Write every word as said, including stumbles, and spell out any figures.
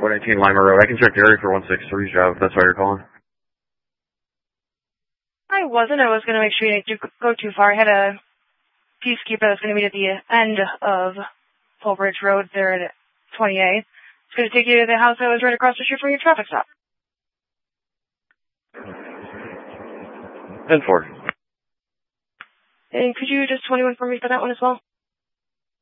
four nineteen Lima Road. I can check the area for one six three job if that's why you're calling. I wasn't. I was going to make sure you didn't go too far. I had a peacekeeper that was going to meet at the end of Full Bridge Road there at twenty-eight. It's going to take you to the house that was right across the street from your traffic stop. ten four. And could you just twenty-one for me for that one as well?